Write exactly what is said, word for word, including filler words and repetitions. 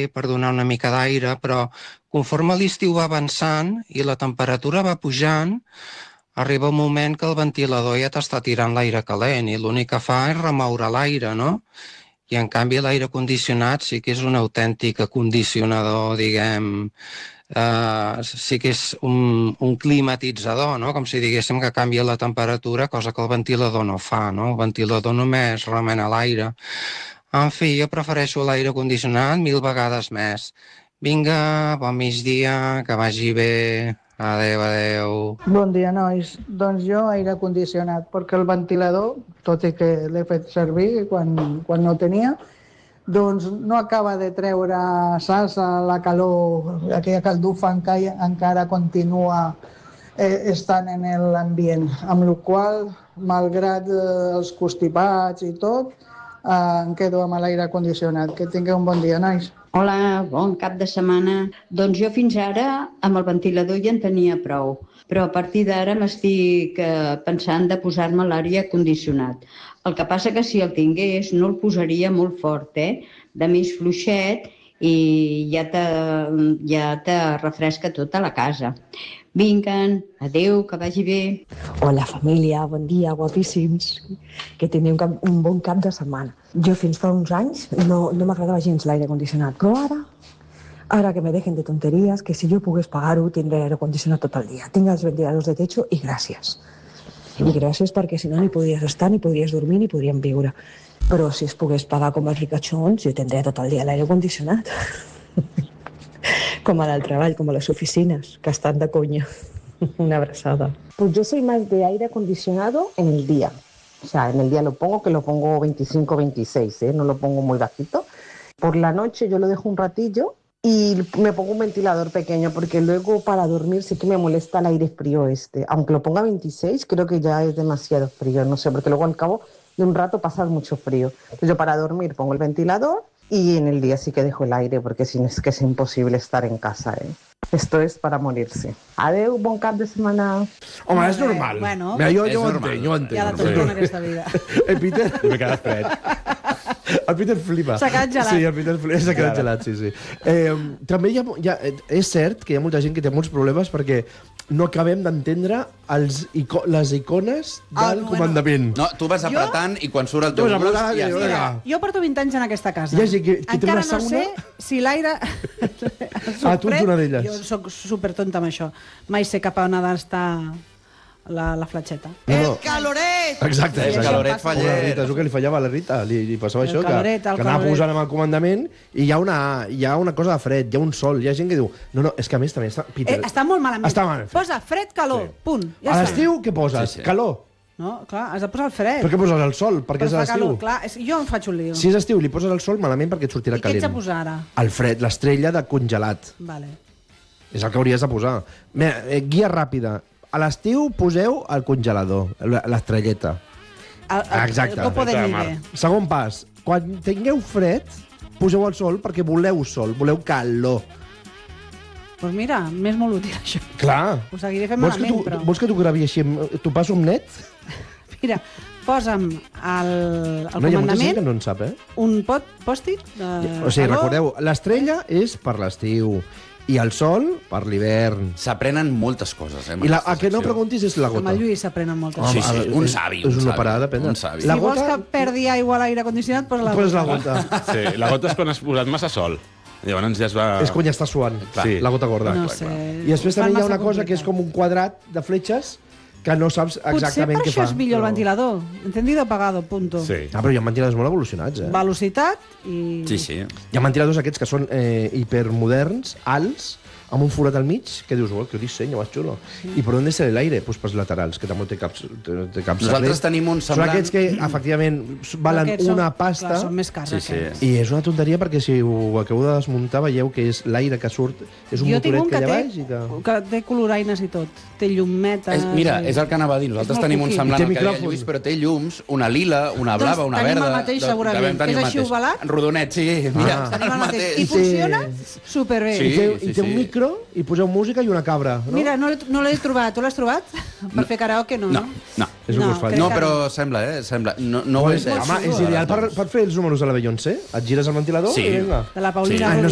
bé per donar una mica d'aire, però conforme l'estiu va avançant i la temperatura va pujant, arriba un moment que el ventilador ja t'està tirant l'aire calent i l'únic que fa és remoure l'aire, no? I en canvi l'aire condicionat sí que és un autèntic acondicionador, diguem, Uh, sí que és un, un climatitzador, no? Com si diguéssim que canvia la temperatura, cosa que el ventilador no fa, no? El ventilador només remena l'aire. En fi, jo prefereixo l'aire condicionat mil vegades més. Vinga, bon migdia, que vagi bé. Adéu, adéu. Bon dia, nois. Doncs jo aire condicionat, perquè el ventilador, tot i que l'he fet servir quan, quan no tenia, doncs no acaba de treure, saps, la calor, aquella caldufa encara, encara continua eh, estant en l'ambient, amb la qual cosa, malgrat eh, els constipats i tot, eh, em quedo amb l'aire condicionat. Que tingueu un bon dia, nois. Hola, bon cap de setmana. Doncs jo fins ara amb el ventilador ja en tenia prou, però a partir d'ara m'estic eh, pensant de posar-me l'aire condicionat. El que passa que si el tingués no el posaria molt fort, eh? De més fluixet i ja te, ja te refresca tota la casa. Vinguen, adeu, que vagi bé. Hola família, bon dia, guapíssims. Que teniu un, cap, un bon cap de setmana. Jo fins fa uns anys no, no m'agradava gens l'aire condicionat, però ara, ara que me dejen de tonteries, que si jo pogués pagar-ho tindré aire condicionat tot el dia. Tinc els ventiladors de techo i gràcies. I gràcies perquè si no ni podries estar, ni podries dormir, ni podríem viure. Però si es pogués pagar com els ricachons, jo tindria tot el dia l'aire condicionat. Com al treball, com a les oficines, que estan de coña. Una abraçada. Pues yo soy más de aire acondicionado en el día. O sea, en el día lo pongo, que lo pongo veinticinco veintiséis, ¿eh? No lo pongo muy bajito. Por la noche yo lo dejo un ratillo y me pongo un ventilador pequeño, porque luego para dormir sí que me molesta el aire frío este. Aunque lo ponga veintiséis, creo que ya es demasiado frío, no sé, porque luego al cabo de un rato pasas mucho frío. Entonces yo para dormir pongo el ventilador y en el día sí que dejo el aire, porque si no es que es imposible estar en casa, ¿eh? Esto es para morirse. Adeu, bon cap de setmana. Home, és normal. Bueno, Mira, jo, és jo ho normal. entenc, jo ho entenc. Hi ha de tot en aquesta vida. El Peter... M'he quedat fred. El Peter flipa. S'ha quedat gelat. Sí, el Peter flipa. S'ha quedat gelat, sí, sí. Eh, també hi ha, hi ha... És cert que hi ha molta gent que té molts problemes perquè no acabem d'entendre els ico les icones del Ah, bueno. comandament. No, tu vas apretant i quan surt el teu Tu vas gust apretant ja i està. vinga. Jo porto vint anys en aquesta casa. Hi ha gent que- que té Encara una no sauna. sé si l'aire... Ah, tu ets una d'elles. Jo soc supertonta amb això. Mai sé cap a on ha d'estar la, la fletxeta. No, no. Caloret! Exacte, El exacte. caloret faller. Pobra Rita, és el que li fallava a la Rita. Li, li passava El això, caloret, que, el que anava caloret. posant amb el comandament i hi ha, una, hi ha una cosa de fred, hi ha un sol, hi ha gent que diu... No, no, és que a més també està... Peter, Eh, està molt malament. Està malament. Posa fred, calor, sí. Punt. Ja a està. l'estiu què poses? Sí, sí. Calor. No, clar, has de posar el fred. Per què poses el sol? Perquè Però és a fa calor, l'estiu. clar. És, jo em faig un lío. Si és estiu i li poses el sol, malament perquè et sortirà I què ets calent. de posar ara? El fred, l'estrella de congelat. Vale. És el que hauries de posar. Mira, eh, guia ràpida. A l'estiu poseu el congelador, l- l'estrelleta. El, el, Exacte. El copo de nive. Segon pas, quan tingueu fred, poseu el sol perquè voleu sol, voleu calor. Doncs mira, m'és molt útil això. Clar. Ho seguiré fent Vols que, malament, tu, però... vols que t'ho gravi així? amb- T'ho passo amb net? Mira, posa'm el, el no, hi ha molta gent comandament, que no en sap, eh? un pot pòstit de O sigui, calor. recordeu, l'estrella és per l'estiu i el sol per l'hivern. S'aprenen moltes coses, eh? amb I la, aquesta el que no secció. preguntis és la Amb gota. el Lluís s'aprenen moltes Sí, coses. sí, un savi, És un una savi, parada d'aprendre. un savi. Si La vols gota... que perdi aigua a l'aire condicionat, posa la Poses la gota. gota. Sí, la gota és quan has posat massa sol. Llavors ja es va... És quan ja està suant, Clar. sí. La gota gorda. No Clar, sé. clar. I després Fan també hi ha massa una cosa que és complicat. com un quadrat de fletxes que no saps Potser exactament per què això fa. és millor el però- ventilador. Entendido, apagado, punto. Sí. Ah, però hi ha ventiladors molt evolucionats, eh? Velocitat i... Sí, sí. Hi ha ventiladors aquests que són eh, hipermoderns, alts, amb un forat al mig, que dius, oh, que disseny més xulo. I per on és l'aire? Pues pels laterals, que també té caps, té, té caps Nosaltres secret. tenim un Són semblant... aquests que, efectivament, valen Aquests són- una pasta. Clar, són més cars, Sí, sí. aquests. I és una tonteria perquè si ho acabeu de desmuntar veieu que és l'aire que surt, és un Jo tinc motoret un que que hi ha té, baix i que... que té coloraines i tot. Té llumetes... És, mira, i- és el que anava a dir. Nosaltres És molt tenim un cuqui. semblant I té al que deia micròfon. Lluís, però té llums, una lila, una Doncs blava, una tenim el verda... mateix, de- segurament. devem tenir És el així mateix. ovalat? Rodonet, sí. Mira, Ah. Tenim el mateix. I I té- funciona superbé. Sí. I té, i té un sí. micro i poseu música i una cabra, no? Mira, no l'he no l'he trobat. Tu l'has trobat? Per fer karaoke, no, No, no? no. És el que us fa. crec No, que però sembla, eh? Sembla. No, no ho he Pues, entès. home, és ideal per, per fer els números de la Beyoncé. Et gires el ventilador Sí. i vinga. De la Paulina Sí. Ah, no Rubio.